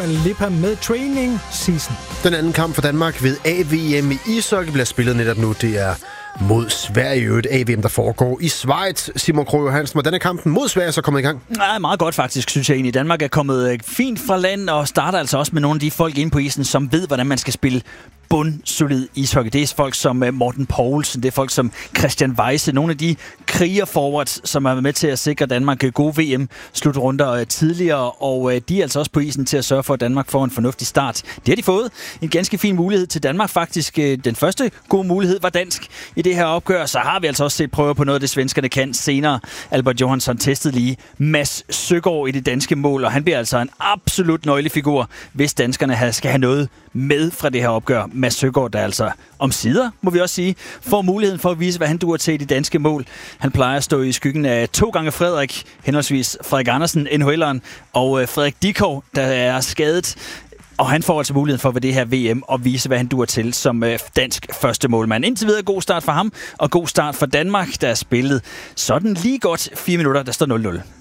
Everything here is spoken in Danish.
Dua Lipa med Training Season. Den anden kamp for Danmark ved AVM i ishockey bliver spillet netop nu. Det er mod Sverige, et AVM, der foregår i Schweiz. Simon Krog Johansen, hvordan er kampen mod Sverige så kommet i gang? Ja, meget godt faktisk, synes jeg egentlig. Danmark er kommet fint fra land og starter altså også med nogle af de folk inde på isen, som ved, hvordan man skal spille bundsolid ishockey. Det er folk som Morten Poulsen, det er folk som Christian Weisse, nogle af de krigerforwards, som er med til at sikre Danmark gode VM-slutrunder tidligere, og de er altså også på isen til at sørge for, at Danmark får en fornuftig start. Det har de fået. En ganske fin mulighed til Danmark faktisk. Den første gode mulighed var dansk i det her opgør, så har vi altså også set prøver på noget af det, svenskerne kan senere. Albert Johansson testede lige Mads Søgaard i det danske mål, og han bliver altså en absolut nøglefigur, hvis danskerne skal have noget med fra det her opgør. Mads Søgaard, der altså omsider, må vi også sige, får muligheden for at vise, hvad han duer til i de danske mål. Han plejer at stå i skyggen af 2 gange Frederik, henholdsvis Frederik Andersen, NHL'eren, og Frederik Dikov, der er skadet. Og han får altså muligheden for ved det her VM at vise, hvad han duer til som dansk første målmand. Indtil videre god start for ham, og god start for Danmark, der er spillet sådan lige godt 4 minutter, der står 0-0.